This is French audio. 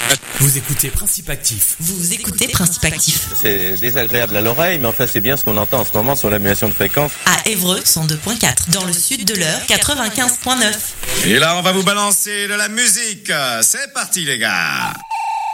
Vous écoutez Principe Actif. Vous écoutez Principe Actif. C'est désagréable à l'oreille, mais enfin c'est bien ce qu'on entend en ce moment sur l'annulation de fréquence. À Évreux, 102.4. Dans le sud de l'Eure, 95.9. Et là, on va vous balancer de la musique. C'est parti, les gars.